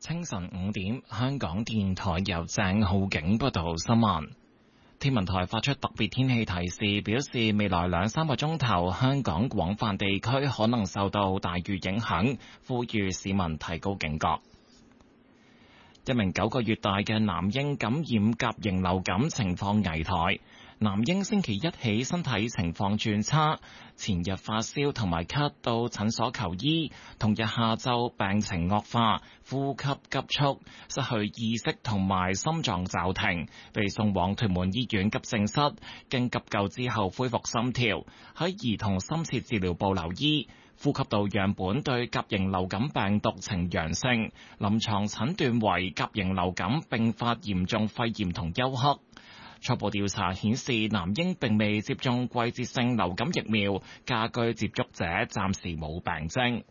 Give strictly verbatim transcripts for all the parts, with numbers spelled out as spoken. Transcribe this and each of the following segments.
清晨五點，香港電台由鄭浩景報道新聞。天文台發出特別天氣提示，表示未來兩三個鐘頭，香港廣泛地區可能受到大雨影響，呼籲市民提高警覺。一名九個月大嘅男嬰感染甲型流感，情況危殆。男嬰星期一起身體情況轉差，前日發燒同埋咳，到診所求醫，同日下晝病情惡化，呼吸急促，失去意識同埋心臟驟停，被送往屯門醫院急症室，經急救之後恢復心跳，喺兒童深切治療部留醫。呼吸道樣本對甲型流感病毒呈陽性，臨床診斷為甲型流感併發嚴重肺炎同休克。初步調查顯示，男嬰並未接種季節性流感疫苗，家居接觸者暫時冇病徵。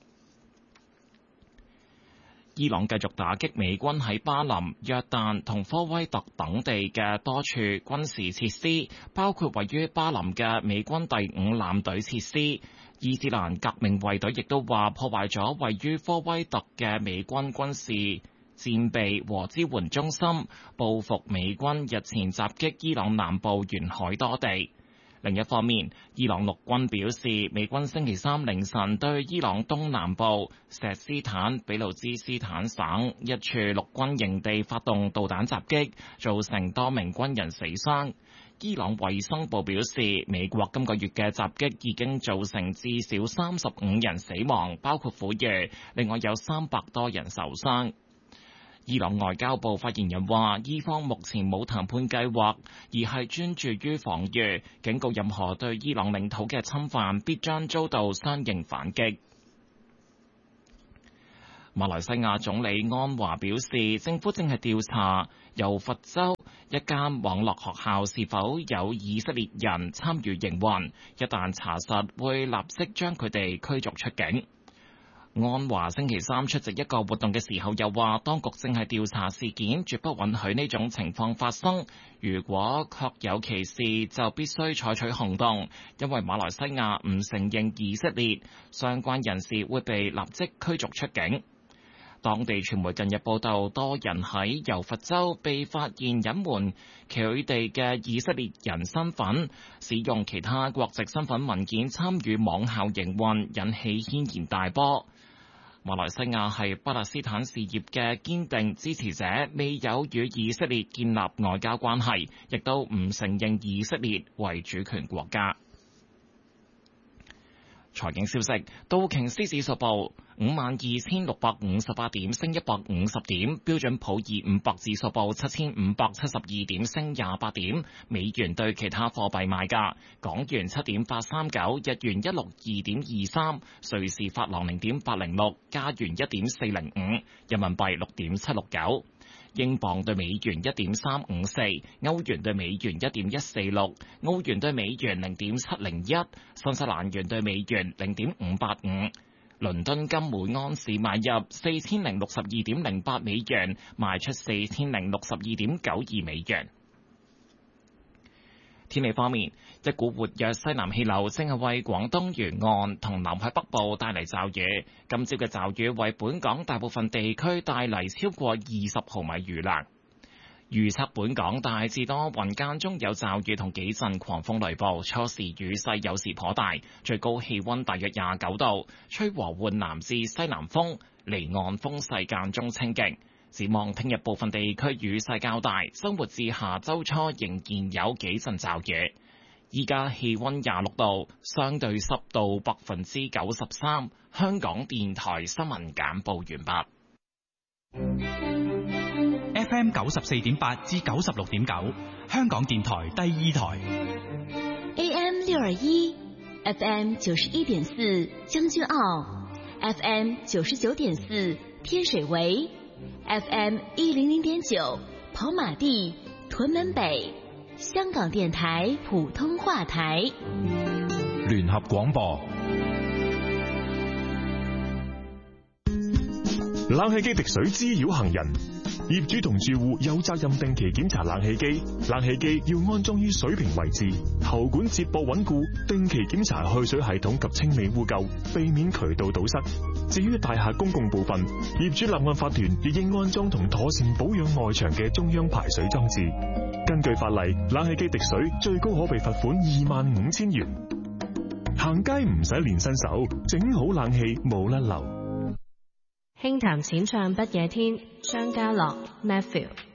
伊朗繼續打擊美軍喺巴林、約旦同科威特等地嘅多處軍事設施，包括位於巴林嘅美軍第五艦隊設施。伊斯蘭革命衛隊亦都話破壞咗位於科威特嘅美軍軍事戰備和支援中心，報復美軍日前襲擊伊朗南部沿海多地。另一方面，伊朗陸軍表示，美軍星期三凌晨對伊朗東南部錫斯坦俾路支斯坦省一處陸軍營地發動導彈襲擊，造成多名軍人死傷。伊朗衛生部表示，美國今個月嘅襲擊已經造成至少三十五人死亡，包括婦孺，另外有三百多人受傷。伊朗外交部發言人話，伊方目前冇談判計劃，而係專注於防禦，警告任何對伊朗領土嘅侵犯必將遭到相應反擊。馬來西亞總理安華表示，政府正係調查由佛州一間網絡學校是否有以色列人參與營運，一旦查實，會立即將佢哋驅逐出境。安華星期三出席一個活動嘅時候又話，當局正係調查事件，絕不允許呢種情況發生。如果確有其事，就必須採取行動，因為馬來西亞唔承認以色列，相關人士會被立即驅逐出境。當地傳媒近日報道，多人喺柔佛州被發現隱瞞佢哋嘅以色列人身份，使用其他國籍身份文件參與網校營運，引起軒然大波。馬來西亞係巴勒斯坦事業嘅堅定支持者，未有與以色列建立外交關係，亦都唔承認以色列為主權國家。財經消息，道瓊斯指數報五萬二千六百五十八點，升一百五十點；標準普爾五百指數報七千五百七十二點，升廿八點。美元對其他貨幣賣價：港元七點八三九，日元一六二點二三，瑞士法郎零點八零六，加元一點四零五，人民幣六點七六九。英鎊對美元一點三五四，歐元對美元一點一四六，澳元對美元零點七零一，新西蘭元對美元零點五八五。倫敦金每安士買入四千零六十二點零八美元，賣出四千零六十二點九二美元。天氣方面，一股活躍西南氣流正係為廣東沿岸同南海北部帶嚟驟雨。今朝嘅驟雨為本港大部分地區帶嚟超過二十毫米雨量。預測本港大致多雲，間中有驟雨同幾陣狂風雷暴，初時雨勢有時頗大，最高氣溫大約廿九度，吹和緩南至西南風，離岸風勢間中清勁。展望聽日部分地區雨勢較大，周末至下周初仍然有幾陣驟雨。依家氣溫廿六度，相對濕度百分之九十三。香港電台新聞簡報完畢。F M 九十四點八至九十六點九，香港電台第二台。 A M 六二一 ，F M 九十一點四將軍澳 ，F M 九十九點四天水圍。F M 一零零點九跑馬地屯門北，香港電台普通話台聯合廣播。冷氣機滴水滋擾行人， 業主同住戶有責任定期檢查冷氣機，冷氣機要安裝於水平位置，喉管接駁穩固，定期檢查去水系統及清理污垢，避免渠道堵塞。至於大廈公共部分，業主立案法團亦應安裝同妥善保養外牆嘅中央排水裝置。根據法例，冷氣機滴水最高可被罰款二萬五千元。行街唔使練身手，整好冷氣冇甩漏。 輕談淺唱不夜天，張家樂 Matthew。